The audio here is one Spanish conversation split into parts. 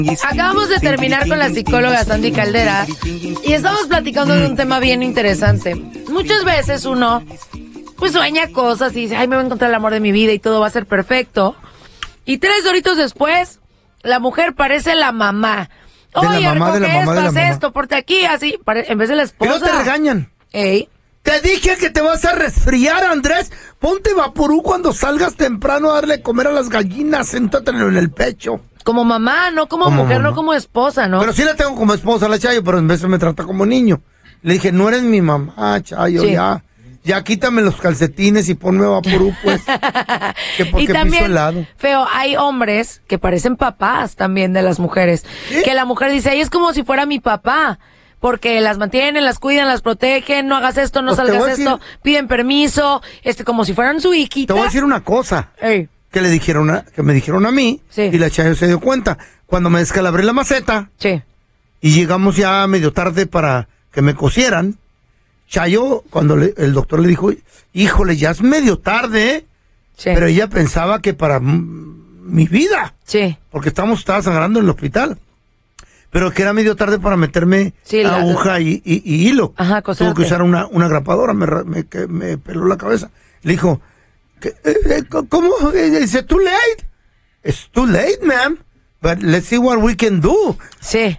Acabamos de terminar con la psicóloga Sandy Caldera y estamos platicando de un tema bien interesante. Muchas veces uno pues sueña cosas y dice, ay, me voy a encontrar el amor de mi vida y todo va a ser perfecto. Y 3 horitos después, la mujer parece la mamá. Oye, haz esto, ponte aquí, así, en vez de la esposa. Pero te regañan. Ey. Te dije que te vas a resfriar, Andrés. Ponte Vaporú cuando salgas temprano a darle comer a las gallinas. Siéntatelo en el pecho. Como mamá, no como mujer, mamá. No como esposa, ¿no? Pero sí la tengo como esposa, la Chayo, pero en vez me trata como niño. Le dije, no eres mi mamá, Chayo, sí. Ya quítame los calcetines y ponme Vaporú, pues. Que porque y también, piso helado. Feo, hay hombres que parecen papás también de las mujeres. ¿Sí? Que la mujer dice, ay, es como si fuera mi papá. Porque las mantienen, las cuidan, las protegen, no hagas esto, no salgas esto, piden permiso, como si fueran su hijita. Te voy a decir una cosa. Ey. Que me dijeron a mí, sí. Y la Chayo se dio cuenta. Cuando me descalabré la maceta, sí. Y llegamos ya medio tarde para que me cosieran, Chayo, cuando el doctor le dijo, híjole, ya es medio tarde, ¿eh? Sí. Pero ella pensaba que para mi vida, sí. Porque estaba sangrando en el hospital, pero que era medio tarde para meterme aguja y hilo. Ajá, tuve que usar una grapadora, me peló la cabeza. Le dijo, ¿cómo? Dice, too late. It's too late, ma'am. But let's see what we can do. Sí.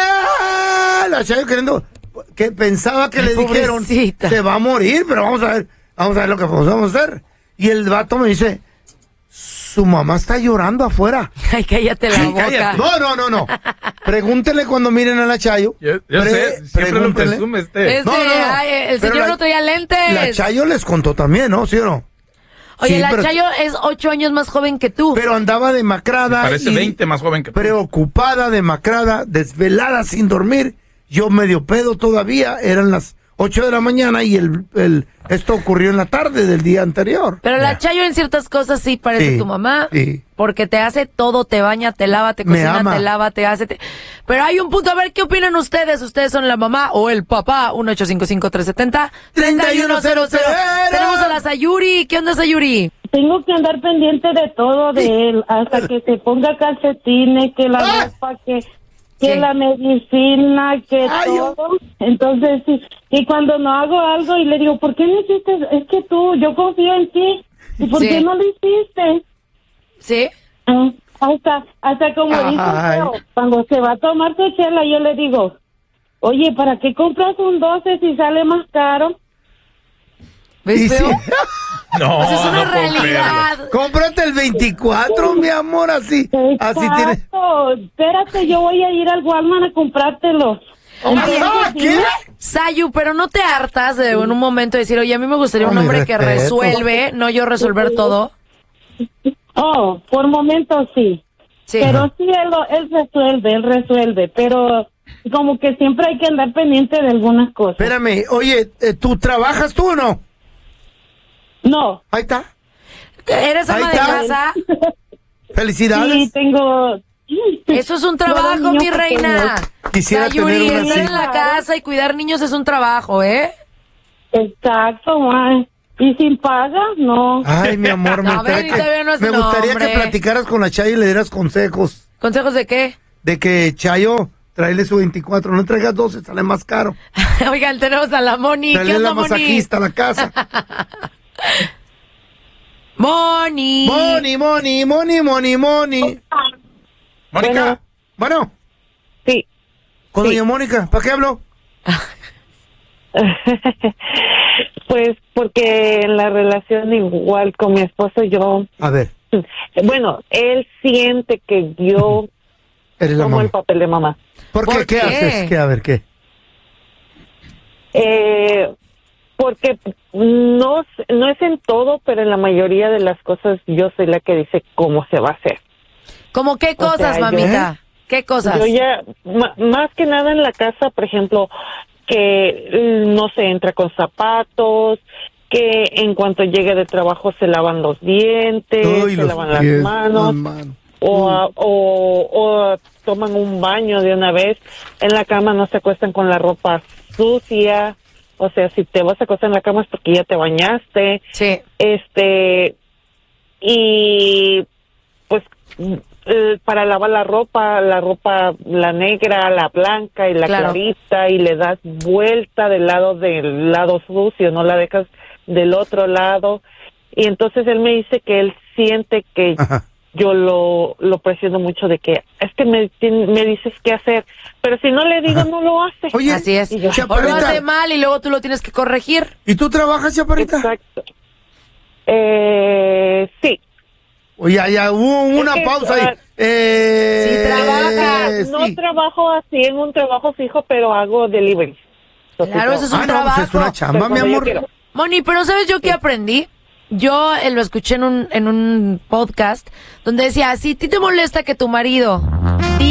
La Chayo queriendo, que pensaba que le dijeron, se va a morir, pero vamos a ver lo que podemos hacer. Y el vato me dice, su mamá está llorando afuera. Ay, cállate la boca. Cállate. No. Pregúntele cuando miren a la Chayo. Yo sé, siempre lo presume usted. El señor no traía lentes. La Chayo les contó también, ¿no? ¿Sí o no? Oye, sí, Chayo es 8 años más joven que tú. Pero andaba demacrada. Parece 20 más joven que tú. Preocupada, demacrada, desvelada, sin dormir. Yo medio pedo todavía. Eran las 8 de la mañana y esto ocurrió en la tarde del día anterior. Pero la Chayo en ciertas cosas sí parece tu mamá. Sí. Porque te hace todo, te baña, te lava, te cocina, te lava, te hace... Pero hay un punto, a ver, ¿qué opinan ustedes? ¿Ustedes son la mamá o el papá? 1-855-370-3100. Tenemos a la Sayuri. ¿Qué onda, Sayuri? Tengo que andar pendiente de todo de él, hasta que se ponga calcetines, que la ropa, que la medicina, que todo. Entonces, sí. Y cuando no hago algo y le digo, ¿por qué no hiciste? Es que yo confío en ti. ¿Y por qué no lo hiciste? Sí. Hasta como dice, cuando se va a tomar su chela, yo le digo, oye, ¿para qué compras un 12 si sale más caro? ¿Ves, feo? Sí. No, pues es una realidad. Cómprate el 24, mi amor, así. Exacto. Así tienes. Espérate, yo voy a ir al Walmart a comprártelo. ¿Qué? Sayu, pero no te hartas de en un momento decir, oye, a mí me gustaría un hombre que resuelve, no yo resolver todo. Por momentos sí. Pero sí, él resuelve, pero como que siempre hay que andar pendiente de algunas cosas. Espérame, oye, ¿tú trabajas tú o no? No. Ahí está. ¿Eres ama de casa? Felicidades. Sí, tengo... Eso es un trabajo, mi reina. Quisiera Sayuri, tener una estar en la casa y cuidar niños es un trabajo, ¿eh? Exacto, ma. ¿Y sin paga? No. Ay, mi amor, me gustaría que platicaras con la Chayo y le dieras consejos. ¿Consejos de qué? De que, Chayo, tráele su 24, no traigas 12, sale más caro. Oigan, tenemos a la Moni. ¿Qué onda, Moni? Masajista a la casa. Moni. Mónica. Bueno. Sí. Con doña Mónica, ¿para qué hablo? Pues porque en la relación igual con mi esposo yo... A ver. Bueno, él siente que yo tomo el papel de mamá. ¿Por qué? ¿Qué haces? ¿Qué? A ver, ¿qué? Porque no es en todo, pero en la mayoría de las cosas yo soy la que dice cómo se va a hacer. ¿Cómo qué cosas, mamita? ¿Qué cosas? Yo ya, más que nada en la casa, por ejemplo, que no se entra con zapatos, que en cuanto llegue de trabajo se lavan los dientes, se lavan las manos, o toman un baño de una vez. En la cama no se acuestan con la ropa sucia. O sea, si te vas a acostar en la cama es porque ya te bañaste. Sí. Y pues para lavar la ropa, la negra, la blanca y la clarita, y le das vuelta del lado sucio, no la dejas del otro lado. Y entonces él me dice que él siente que yo lo presiono mucho, de que es que me dices qué hacer, pero si no le digo no lo hace. Oye, así es. O lo hace mal y luego tú lo tienes que corregir. ¿Y tú trabajas, Chaparrita? Exacto. Sí. Oye, ya hubo una pausa ahí. Sí, trabaja. No trabajo así en un trabajo fijo, pero hago delivery. Claro, eso es un trabajo. Pues es una chamba, mi amor. Moni, pero ¿sabes yo qué aprendí? Yo lo escuché en un podcast donde decía, si a ti te molesta que tu marido